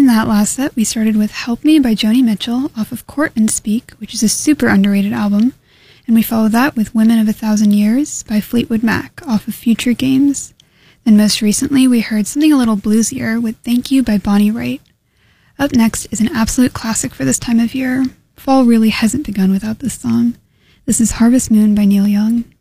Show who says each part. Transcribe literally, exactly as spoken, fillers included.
Speaker 1: In that last set, we started with Help Me by Joni Mitchell off of Court and Speak, which is a super underrated album, and we followed that with Women of a Thousand Years by Fleetwood Mac off of Future Games. Then most recently, we heard something a little bluesier with Thank You by Bonnie Raitt. Up next is an absolute classic for this time of year. Fall really hasn't begun without this song. This is Harvest Moon by Neil Young.